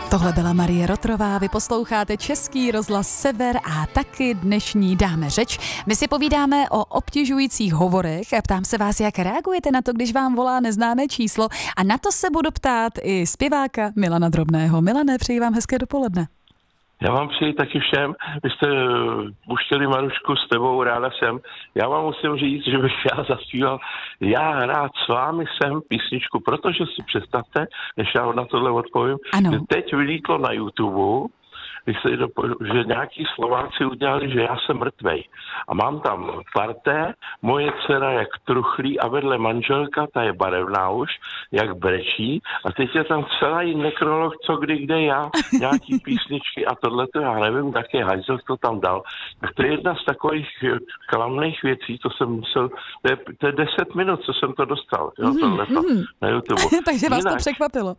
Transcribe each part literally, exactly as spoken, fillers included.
Tohle byla Marie Rotrová, vy posloucháte Český rozhlas Sever a taky dnešní Dáme řeč. My si povídáme o obtěžujících hovorech a ptám se vás, jak reagujete na to, když vám volá neznámé číslo, a na to se budu ptát i zpěváka Milana Drobného. Milane, přeji vám hezké dopoledne. Já vám přeji taky všem. Vy jste puštěli Marušku s tebou, ráda jsem. Já vám musím říct, že bych já zaspíval Já rád s vámi jsem písničku, protože si představte, než já na tohle odpovím, Ano. že teď vylítlo na YouTube, když se do, že nějaký Slováci udělali, že já jsem mrtvej. A mám tam parté, moje dcera jak truchlí a vedle manželka, ta je barevná už, jak brečí. A teď je tam celý nekrolog, co kdy, kde já, nějaký písničky a tohleto, já nevím, jaký hajzel to tam dal. Tak to je jedna z takových klamných věcí, to jsem musel, to je, to je deset minut, co jsem to dostal, jo, tohleto, mm. na YouTube. Takže vás Jinak, to překvapilo.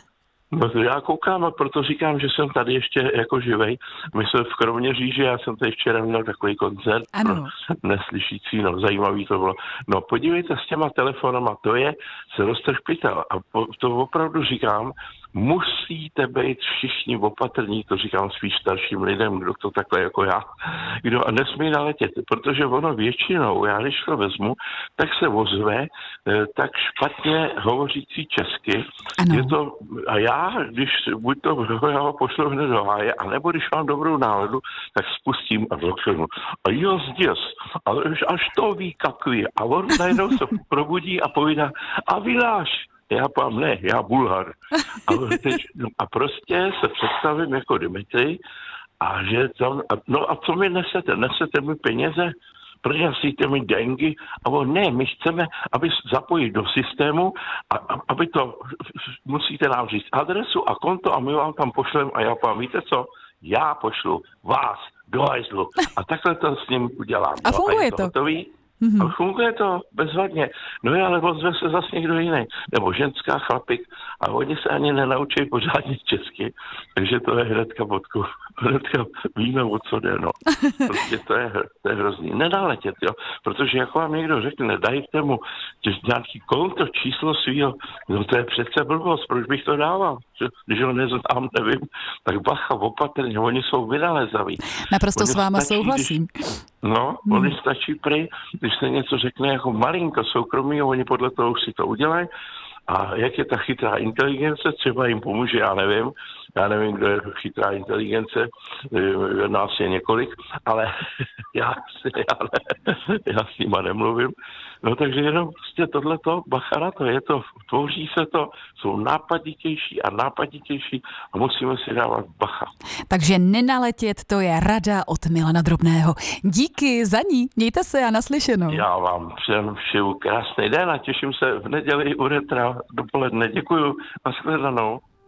No já koukám a proto říkám, že jsem tady ještě jako živej. My jsme v Kroměříži, já jsem tady včera měl takový koncert ano. pro neslyšící, no zajímavý to bylo. No podívejte, s těma telefonama, to je se roztrhpitel a po, to opravdu říkám, musíte být všichni opatrní, to říkám spíš starším lidem, kdo to takhle jako já, kdo a nesmí naletět, protože ono většinou, já když to vezmu, tak se ozve tak špatně hovořící česky. Ano. Je to, a já, když buď to já ho pošlu hned do háje, anebo když mám dobrou náladu, tak spustím a řeknu, a jo, zděs, a až to ví, kakví. A on najednou se probudí a povídá, a vyláš. Já pám, ne, já Bulhar. A, teď, no, a prostě se představím jako Dimitri a že tam, a, no a co mi nesete? Nesete mi peněze? Přinesíte mi dengy? A on, ne, my chceme, aby zapojit do systému, a, a, aby to, musíte nám říct adresu a konto a my vám tam pošlem a já pám, víte co? Já pošlu vás do hajzlu. A takhle to s ním udělám. A funguje no, a je to? to? Hotový? Mm-hmm. A funguje to bezvadně. No je, ale ozve se zase někdo jiný. Nebo ženská, chlapik. A oni se ani nenaučí pořádně česky. Takže to je hnedka bodku. Hnedka víme, o co jde, no. Prostě to je, to je hrozný. Nenaletět, jo. Protože jako vám někdo řekne, dajte mu nějaký konto, číslo svýho, no to je přece blbost, proč bych to dával? Když ho neznám, nevím, tak bacha, opatrně, oni jsou vynalezaví. Naprosto oni s váma stačí, souhlasím. Když, no, hmm. oni stačí prý, když se něco řekne jako malinko soukromí, oni podle toho už si to udělají. A jak je ta chytrá inteligence, třeba jim pomůže, já nevím, já nevím, kdo je chytrá inteligence, nás je několik, ale já, si, já, ne, já s nima nemluvím. No takže jenom prostě tohleto, bacha na to, je to, tvoří se to, jsou nápaditější a nápaditější a musíme si dávat bacha. Takže nenaletět, to je rada od Milana Drobného. Díky za ní, mějte se a naslyšenou. Já vám všem všemu krásný den a těším se v neděli u Retra dopoledne. Děkuju, nashledanou.